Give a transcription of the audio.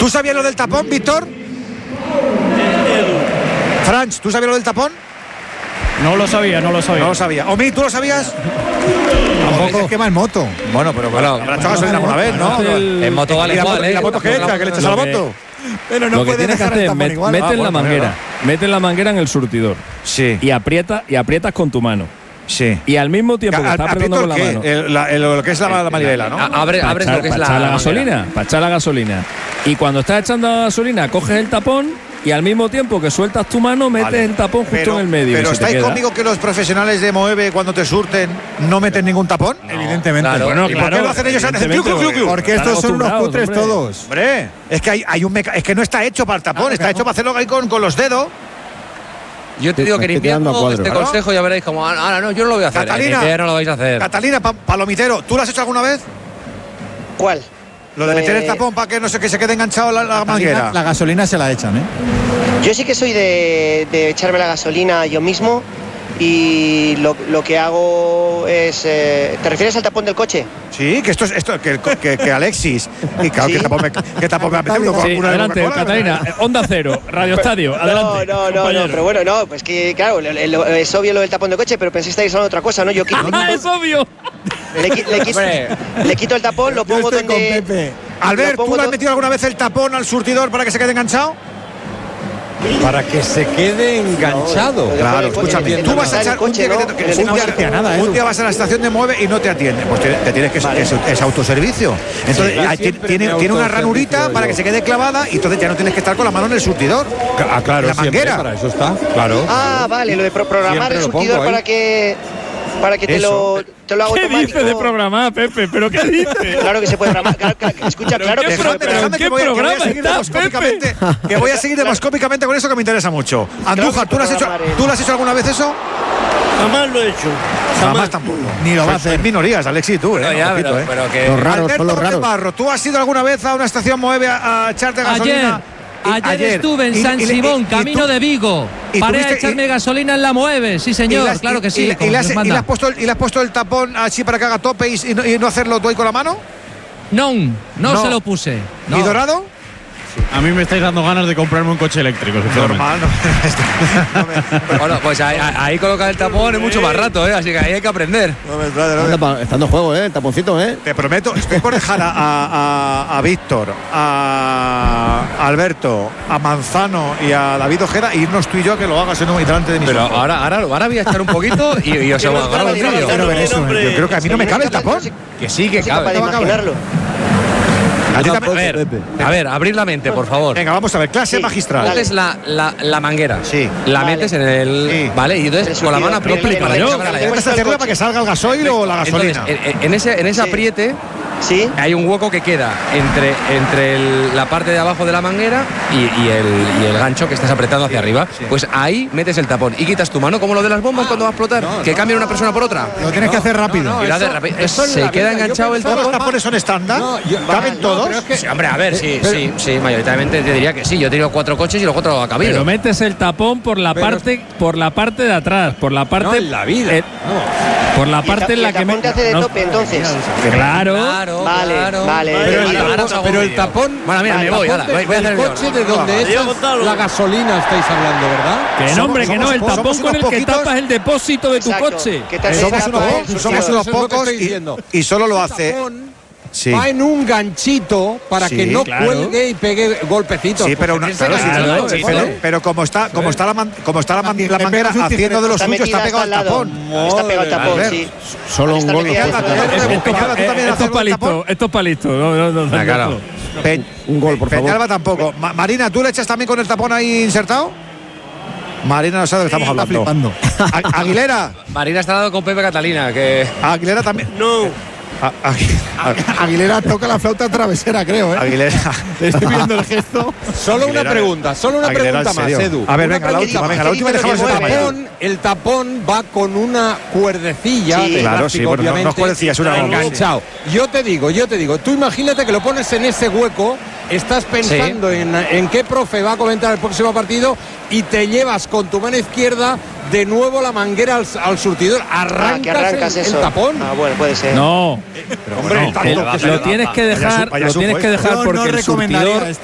¿Tú sabías lo del tapón, Víctor? Franch, ¿tú sabías lo del tapón? No lo sabía. No lo sabía. Omi, ¿tú lo sabías? Tampoco. Es que va en moto. Bueno, pero habrá echado gasolina alguna vez, ¿no? En moto vale igual, ¿Y la moto que echa? ¿Que le echas a la moto? Pero no lo que puede tienes que dejar el hacer tapón es igual. mete la manguera. Mete la manguera en el surtidor. Sí. Y aprietas con tu mano. Sí. Y al mismo tiempo que estás apretando con la mano. Lo que es la manivela, ¿no? Abres lo que es la gasolina. Para echar la gasolina. Y cuando estás echando la gasolina, coges el tapón y al mismo tiempo que sueltas tu mano, metes el tapón justo en el medio. Pero ¿estáis conmigo que los profesionales de Moeve, cuando te surten, no meten ningún tapón? No, evidentemente. Claro. Bueno, ¿y por qué lo hacen ellos antes? Porque estos son unos cutres todos. Hombre, es que es que no está hecho para el tapón, está hecho para hacerlo ahí con los dedos. Yo te digo que en invierno este consejo ya veréis como, ahora no, yo no lo voy a hacer. Catalina, en invierno lo vais a hacer. Catalina, palomitero, ¿tú lo has hecho alguna vez? ¿Cuál? Lo de meter el tapón para que no sé, que se quede enganchado la manguera. La gasolina se la echan, ¿eh? Yo sí que soy de echarme la gasolina yo mismo y lo que hago es... ¿Te refieres al tapón del coche? Sí, que que Alexis. Y claro, ¿Sí? ¿qué tapón me ha metido? Sí, adelante, Catalina. Onda Cero, Radio Estadio, adelante. No, pero bueno, no, pues que claro, es obvio lo del tapón del coche, pero pensé que estáis hablando de otra cosa, ¿no? Yo Es obvio. Le quito el tapón, lo pongo Yo estoy con donde... Pepe. Albert, ¿tú le has metido alguna vez el tapón al surtidor para que se quede enganchado? Para que se quede enganchado. Claro, escúchame, tú vas a echar un día un día vas a la estación de Mueve y no te atiende, pues te tienes que es autoservicio. Entonces tiene una ranurita para que se quede clavada y entonces ya no tienes que estar con la mano en el surtidor. Claro, la manguera. Para eso está, claro. Ah, vale, lo de programar el surtidor para que te lo haga ¿Qué automático. dice de programar, Pepe? ¿Pero qué dice? Claro que se puede programar. Escucha, claro que se puede Déjame que voy a seguir demoscópicamente, que voy a seguir demoscópicamente con eso que me interesa mucho. Andújar, ¿tú lo has hecho alguna vez eso? Jamás lo he hecho. Jamás tampoco. Ni lo va a hacer. En minorías, Alexis, tú, Pero ya, pero que... Los raros, Alberto son los raros. Barro, ¿tú has ido alguna vez a una estación Moeve a echarte gasolina? Ayer estuve en San Simón, camino de Vigo. Paré a echarme gasolina en la Mueve, sí señor, claro que sí. ¿Y le has puesto el tapón así para que haga tope y no hacerlo tú ahí con la mano? No se lo puse. ¿Y Dorado? A mí me estáis dando ganas de comprarme un coche eléctrico. Normal, no. Bueno, pues ahí colocar el tapón es mucho más rato, así que ahí hay que aprender. Está en juego, el taponcito, Te prometo, estoy por dejar a Víctor, a Alberto, a Manzano y a David Ojeda e irnos tú y yo a que lo hagas en delante de mis Pero ojos. ahora voy a echar un poquito y os hago agarrar el vídeo. Yo creo que a mí no me cabe el tapón. Que sí, que Capaz cabe. de imaginarlo. A ver, abrir la mente, por favor. Venga, vamos a ver, clase Sí, magistral. Metes la manguera. Sí. La Vale. metes en el. Sí. Vale, y entonces con la mano aprietas. ¿Puedes hacerla para que salga el gasoil o la gasolina? Entonces, en ese apriete Sí. hay un hueco que queda entre la parte de abajo de la manguera y el gancho que estás apretando hacia arriba. Pues ahí metes el tapón y quitas tu mano, como lo de las bombas cuando va a explotar, que cambia una persona por otra. Lo tienes que hacer rápido. Y lo haces rápido. Se queda enganchado el ¿Todos los tapón. tapones son estándar? ¿Caben todos? Sí, hombre, a ver, sí, mayoritariamente te diría que sí. Yo he tenido 4 coches y los 4 ha cabido. Pero metes el tapón por la parte de atrás, por la parte. No, en la vida. Por la parte en la que te hace de tope, entonces. Claro. Vale. Pero el tapón. Bueno, mira, me voy. Voy a hacer el coche de donde echas la gasolina estáis hablando, ¿verdad? Que no, hombre, que no. El tapón somos con el unos que poquitos. tapas el depósito de tu Exacto. coche. Que te hace Somos unos Eso es lo que pocos estoy diciendo. y solo lo El hace. tapón Sí. va en un ganchito para Sí, que no claro. cuelgue y pegue golpecitos. Sí, pero, porque claro, ese sí, ganchito, pero como está la manguera haciendo de lo suyo, está pegado al tapón. Está pegado al tapón, Albert, sí. Solo un gol. Esto es palito. Esto es palito. No, claro. Un gol, por favor. Peñalba tampoco. Marina, ¿tú le echas también con el tapón ahí insertado? Marina no sabe de lo que estamos Está hablando. flipando. Aguilera. Marina está dando con Pepe Catalina, que. Aguilera también. No. Aguilera toca la flauta travesera, creo, Aguilera. Estoy viendo el gesto. Solo una pregunta Aguilera, más, ¿en serio? Edu. A ver, Una venga, la pregunta última, más. venga, la última y dejamos el tema. El tapón va con una cuerdecilla Sí. de Claro, plástico, sí, bueno, no obviamente, es cuerdecilla, es una goma. enganchado. Yo te digo, tú imagínate que lo pones en ese hueco, estás pensando en qué profe va a comentar el próximo partido y te llevas con tu mano izquierda de nuevo la manguera al surtidor. Que arrancas el eso. tapón. Bueno, puede ser. No. Hombre, Lo tienes que dejar Vaya supo, porque el recomendaría surtidor